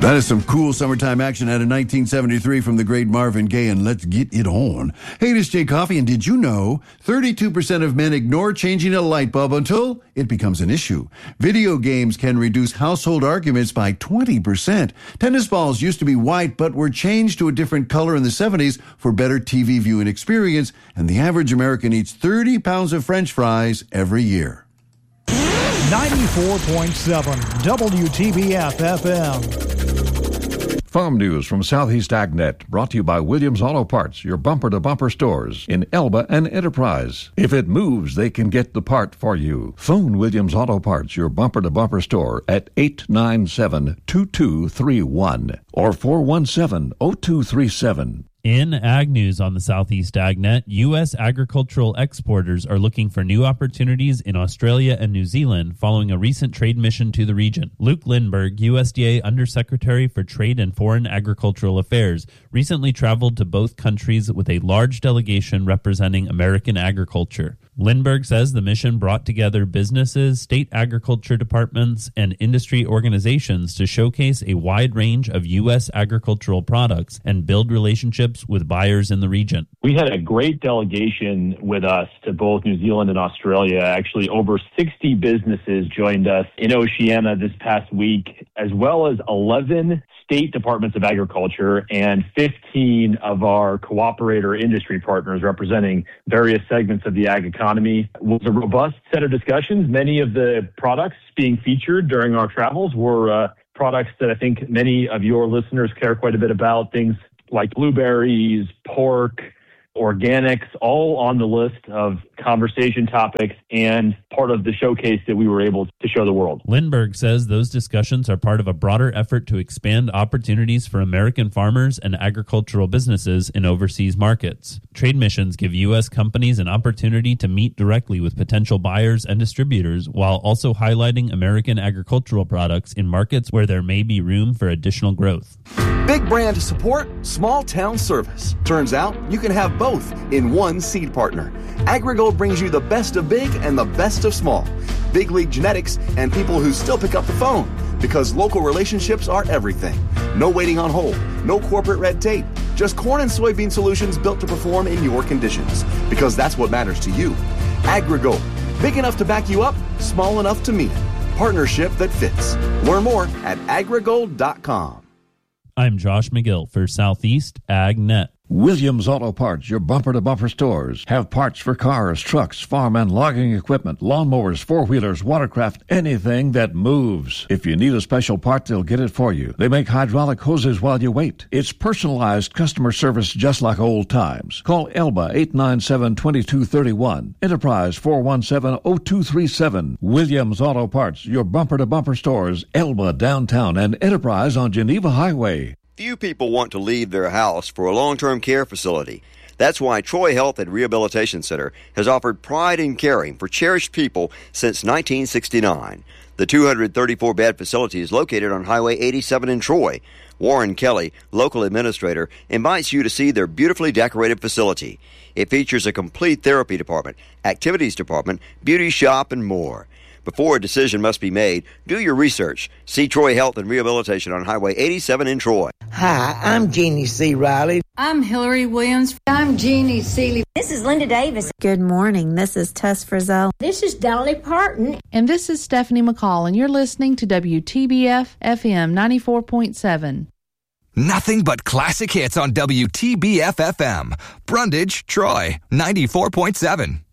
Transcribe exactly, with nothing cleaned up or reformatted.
That is some cool summertime action out of nineteen seventy-three from the great Marvin Gaye and Let's Get It On. Hey, this is Jay Coffey, and did you know thirty-two percent of men ignore changing a light bulb until it becomes an issue? Video games can reduce household arguments by twenty percent. Tennis balls used to be white but were changed to a different color in the seventies for better T V viewing experience, and the average American eats thirty pounds of French fries every year. ninety-four point seven W T B F F M. Farm news from Southeast AgNet, brought to you by Williams Auto Parts, your bumper-to-bumper stores in Elba and Enterprise. If it moves, they can get the part for you. Phone Williams Auto Parts, your bumper-to-bumper store, at eight nine seven, two two three one or four one seven, zero two three seven. In Ag News on the Southeast AgNet, U S agricultural exporters are looking for new opportunities in Australia and New Zealand following a recent trade mission to the region. Luke Lindberg, U S D A Undersecretary for Trade and Foreign Agricultural Affairs, recently traveled to both countries with a large delegation representing American agriculture. Lindberg says the mission brought together businesses, state agriculture departments, and industry organizations to showcase a wide range of U S agricultural products and build relationships with buyers in the region. We had a great delegation with us to both New Zealand and Australia. Actually, over sixty businesses joined us in Oceania this past week, as well as eleven state departments of agriculture and fifteen of our cooperator industry partners representing various segments of the ag economy. It was a robust set of discussions. Many of the products being featured during our travels were uh, products that I think many of your listeners care quite a bit about, things like blueberries, pork, organics, all on the list of conversation topics and part of the showcase that we were able to show the world. Lindberg says those discussions are part of a broader effort to expand opportunities for American farmers and agricultural businesses in overseas markets. Trade missions give U S companies an opportunity to meet directly with potential buyers and distributors while also highlighting American agricultural products in markets where there may be room for additional growth. Big brand support, small town service. Turns out you can have both in one seed partner. AgriGold brings you the best of big and the best of small. Big league genetics and people who still pick up the phone, because local relationships are everything. No waiting on hold, no corporate red tape, just corn and soybean solutions built to perform in your conditions, because that's what matters to you. AgriGold, big enough to back you up, small enough to mean it. Partnership that fits. Learn more at agrigold dot com. I'm Josh McGill for Southeast AgNet. Williams Auto Parts, your bumper-to-bumper stores, have parts for cars, trucks, farm and logging equipment, lawnmowers, four-wheelers, watercraft, anything that moves. If you need a special part, they'll get it for you. They make hydraulic hoses while you wait. It's personalized customer service just like old times. Call Elba eight nine seven, two two three one, Enterprise four one seven, zero two three seven. Williams Auto Parts, your bumper-to-bumper stores, Elba downtown and Enterprise on Geneva Highway. Few people want to leave their house for a long-term care facility. That's why Troy Health and Rehabilitation Center has offered pride in caring for cherished people since nineteen sixty-nine. The two hundred thirty-four bed facility is located on Highway eighty-seven in Troy. Warren Kelly, local administrator, invites you to see their beautifully decorated facility. It features a complete therapy department, activities department, beauty shop, and more. Before a decision must be made, do your research. See Troy Health and Rehabilitation on Highway eighty-seven in Troy. Hi, I'm Jeannie C. Riley. I'm Hillary Williams. I'm Jeannie Seeley. This is Linda Davis. Good morning. This is Tess Frizzell. This is Dolly Parton. And this is Stephanie McCall, and you're listening to W T B F F M ninety-four point seven. Nothing but classic hits on W T B F F M. Brundage, Troy, ninety-four point seven.